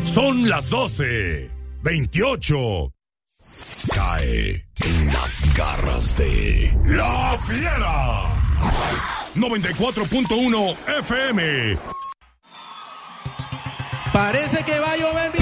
Son las 12:28. Cae en las garras de La Fiera. 94.1 FM. Parece que va a llover.